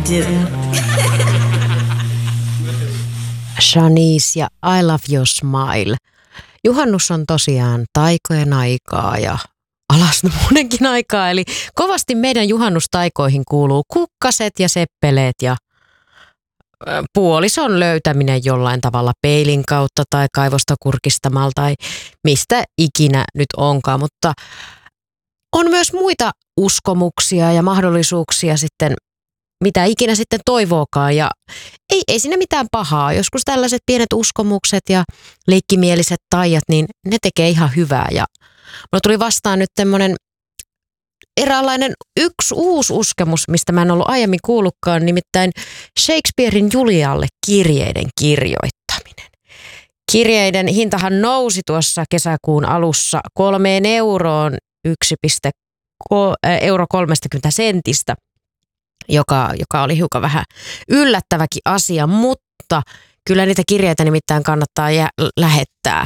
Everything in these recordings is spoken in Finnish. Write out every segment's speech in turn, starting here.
do. Shanice ja I Love Your Smile. Juhannus on tosiaan taikojen aikaa ja alastomuudenkin aikaa, eli kovasti meidän juhannustaikoihin kuuluu kukkaset ja seppeleet ja puolison löytäminen jollain tavalla peilin kautta tai kaivosta kurkistamalla tai mistä ikinä nyt onkaan, mutta on myös muita uskomuksia ja mahdollisuuksia sitten, mitä ikinä sitten toivookaan ja ei siinä mitään pahaa. Joskus tällaiset pienet uskomukset ja leikkimieliset taijat, niin ne tekee ihan hyvää ja mulla tuli vastaan nyt tämmöinen eräänlainen yksi uusi uskomus, mistä mä en ollut aiemmin kuullutkaan, nimittäin Shakespearein Julialle kirjeiden kirjoittaminen. Kirjeiden hintahan nousi tuossa kesäkuun alussa 3 euroon 1,30 €, joka oli hiukan vähän yllättäväkin asia, mutta kyllä niitä kirjeitä nimittäin kannattaa lähettää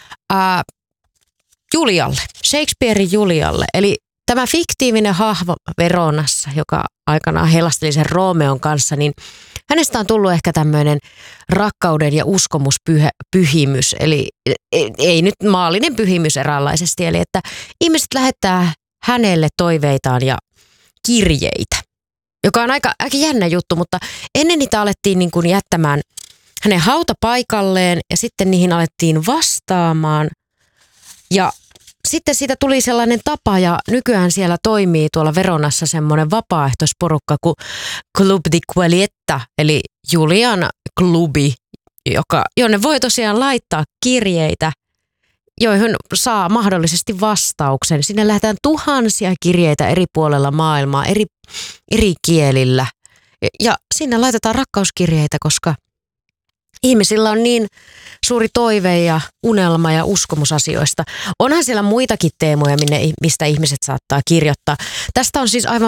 Julialle, Shakespearein Julialle, eli tämä fiktiivinen hahmo Veronassa, joka aikanaan helasteli sen Romeon kanssa, niin hänestä on tullut ehkä tämmöinen rakkauden ja uskomuspyhimys, eli ei nyt maallinen pyhimys eräänlaisesti, eli että ihmiset lähettää hänelle toiveitaan ja kirjeitä, joka on aika jännä juttu, mutta ennen niitä alettiin niin kuin jättämään hänen hautapaikalleen ja sitten niihin alettiin vastaamaan ja sitten siitä tuli sellainen tapa ja nykyään siellä toimii tuolla Veronassa semmoinen vapaaehtoisporukka kuin Club di Quelietta, eli Julian klubi, jonne voi tosiaan laittaa kirjeitä, joihin saa mahdollisesti vastauksen. Sinne lähdetään tuhansia kirjeitä eri puolella maailmaa, eri kielillä ja sinne laitetaan rakkauskirjeitä, koska ihmisillä on niin suuri toive ja unelma ja uskomusasioista. Onhan siellä muitakin teemoja, mistä ihmiset saattaa kirjoittaa. Tästä on siis aivan